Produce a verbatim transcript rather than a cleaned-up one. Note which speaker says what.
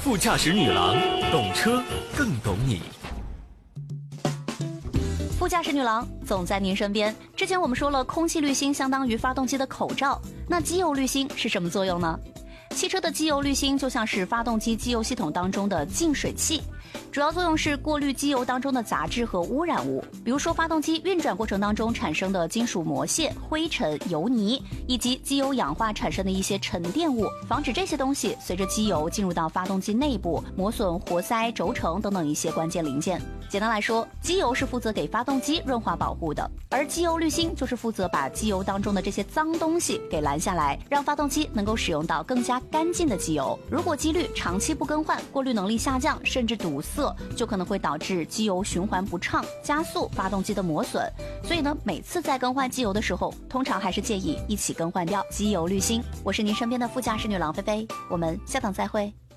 Speaker 1: 副驾驶女郎，懂车更懂你。
Speaker 2: 副驾驶女郎总在您身边。之前我们说了，空气滤芯相当于发动机的口罩，那机油滤芯是什么作用呢？汽车的机油滤芯就像是发动机机油系统当中的净水器，主要作用是过滤机油当中的杂质和污染物，比如说发动机运转过程当中产生的金属膜屑、灰尘、油泥，以及机油氧化产生的一些沉淀物，防止这些东西随着机油进入到发动机内部，磨损活塞、轴承等等一些关键零件。简单来说，机油是负责给发动机润滑保护的，而机油滤芯就是负责把机油当中的这些脏东西给拦下来，让发动机能够使用到更加干净的机油。如果机滤长期不更换，过滤能力下降，甚至堵塞，就可能会导致机油循环不畅，加速发动机的磨损。所以呢，每次在更换机油的时候，通常还是建议一起更换掉机油滤芯。我是您身边的副驾驶女郎菲菲，我们下档再会。